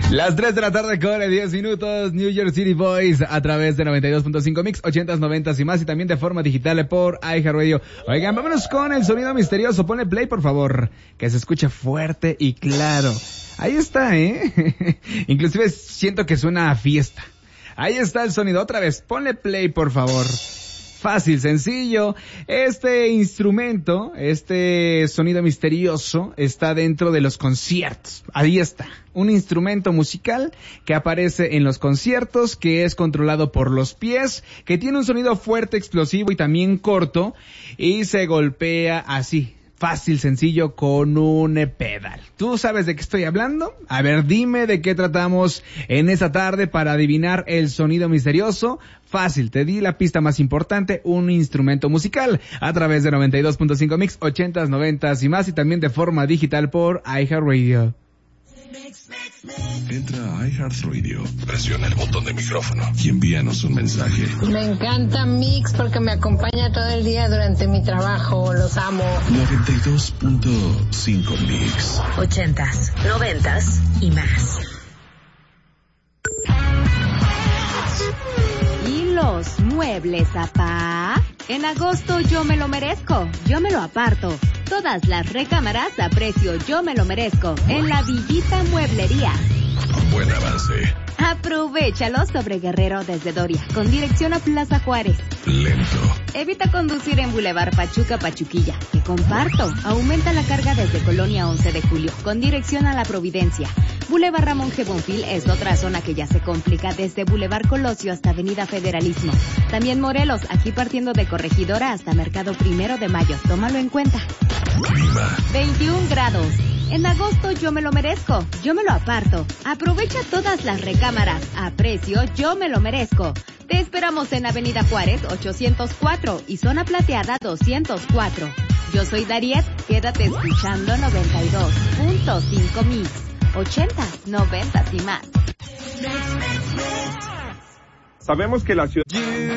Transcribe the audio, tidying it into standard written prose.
Las 3 de la tarde con 10 minutos, New York City Boys a través de 92.5 Mix, 80s, 90s y más, y también de forma digital por iHeartRadio. Oigan, vámonos con el sonido misterioso. Ponle play, por favor, que se escuche fuerte y claro. Ahí está, Inclusive siento que suena a fiesta. Ahí está el sonido. Otra vez, ponle play, por favor. Fácil, sencillo. Este instrumento, este sonido misterioso está dentro de los conciertos. Ahí está. Un instrumento musical que aparece en los conciertos, que es controlado por los pies, que tiene un sonido fuerte, explosivo y también corto, y se golpea así. Fácil, sencillo, con un pedal. ¿Tú sabes de qué estoy hablando? A ver, dime de qué tratamos en esta tarde para adivinar el sonido misterioso. Fácil, te di la pista más importante, un instrumento musical, a través de 92.5 Mix, 80s, 90s y más, y también de forma digital por iHeartRadio. Entra a iHeartRadio, presiona el botón de micrófono y envíanos un mensaje. Me encanta Mix porque me acompaña todo el día durante mi trabajo, los amo. 92.5 Mix. 80s, 90s y más. ¿Y los muebles, papá? En agosto yo me lo merezco, yo me lo aparto. Todas las recámaras a precio yo me lo merezco en la Villita Mueblería. Buen avance. Aprovechalo sobre Guerrero desde Doria, con dirección a Plaza Juárez. Lento. Evita conducir en Boulevard Pachuca-Pachuquilla, que comparto. Aumenta la carga desde Colonia 11 de Julio, con dirección a La Providencia. Boulevard Ramón G. Bonfil es otra zona que ya se complica desde Boulevard Colosio hasta Avenida Federalismo. También Morelos, aquí partiendo de Corregidora hasta Mercado 1 de Mayo. Tómalo en cuenta. Clima. 21 grados. En agosto yo me lo merezco, yo me lo aparto. Aprovecha todas las recámaras a precio yo me lo merezco. Te esperamos en Avenida Juárez 804 y Zona Plateada 204. Yo soy Dariet, quédate escuchando 92.5 Mix, 80s, 90s y más. Sabemos que la ciudad...